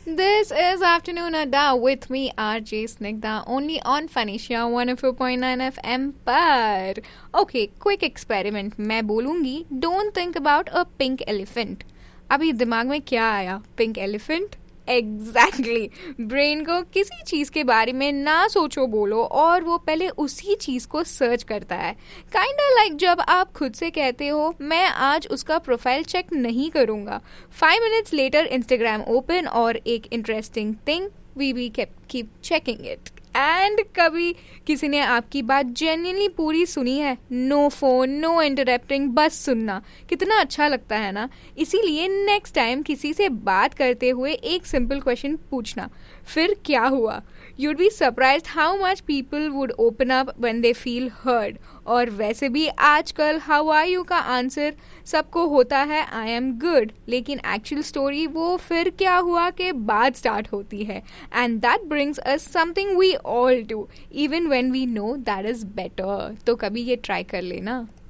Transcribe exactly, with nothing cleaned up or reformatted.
This is Afternoon Adda with me, R J Snigdha, only on Phanisha one oh four point nine F M पर. Okay, quick experiment. मैं बोलूँगी Don't think about a pink elephant. अभी दिमाग में क्या आया? Pink elephant? Exactly exactly. Brain को किसी चीज के बारे में ना सोचो बोलो और वो पहले उसी चीज को सर्च करता है. काइंडा लाइक जब आप खुद से कहते हो मैं आज उसका प्रोफाइल चेक नहीं करूंगा, five minutes later Instagram open और एक interesting thing we we keep checking it. And कभी किसी ने आपकी बात जेन्युइनली पूरी सुनी है, नो फोन नो इंटरप्टिंग, बस सुनना कितना अच्छा लगता है ना. इसीलिए नेक्स्ट टाइम किसी से बात करते हुए एक सिंपल क्वेश्चन पूछना, फिर क्या हुआ. You'd be surprised how much people would open up when they feel heard. और वैसे भी आजकल हाउ आर यू का आंसर सबको होता है आई एम गुड, लेकिन एक्चुअल स्टोरी वो फिर क्या हुआ के बाद स्टार्ट होती है. And that brings us something we all do even when we know that is better. तो कभी ये ट्राई कर लेना.